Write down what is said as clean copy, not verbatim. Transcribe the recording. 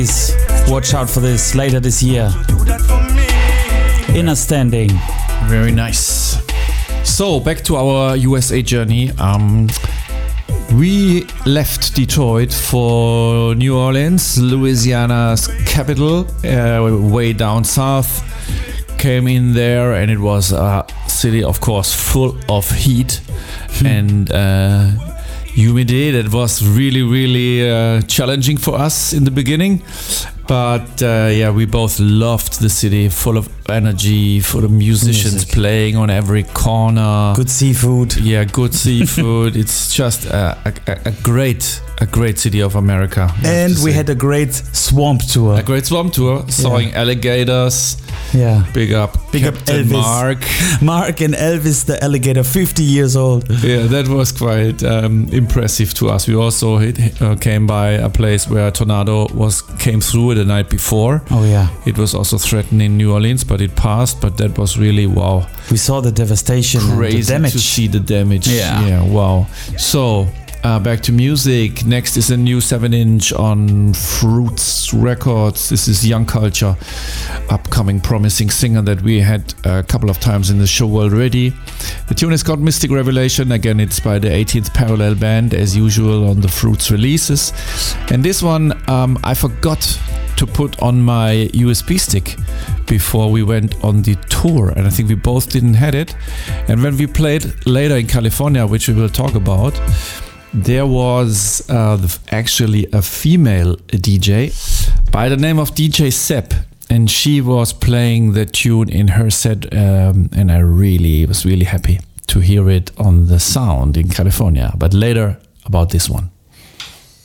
Watch out for this later this year. Inner Standing. Very nice. So back to our USA journey. We left Detroit for New Orleans, Louisiana's capital, way down south. Came in there and it was a city, of course, full of heat and humidity. That was really challenging for us in the beginning. But we both loved the city, full of energy, full of musicians playing on every corner. Good seafood. Yeah, good seafood. It's just a great city of America. And we had a great swamp tour. A great swamp tour, sawing alligators. Yeah. Big up Elvis. Mark and Elvis the alligator, 50 years old. Yeah, that was quite impressive to us. We also came by a place where a tornado came through the night before. Oh yeah. It was also threatening New Orleans, but it passed. But that was really wow. We saw the devastation, crazy and the damage. To see the damage. Yeah, wow. So back to music. Next is a new 7-inch on Fruits Records. This is Young Culture, upcoming promising singer that we had a couple of times in the show already. The tune is called Mystic Revelation. Again, it's by the 18th Parallel Band, as usual on the Fruits releases. And this one I forgot to put on my USB stick before we went on the tour, and I think we both didn't have it. And when we played later in California, which we will talk about, there was actually a female DJ by the name of DJ Sepp, and she was playing the tune in her set, and I was really happy to hear it on the sound in California. But later about this one.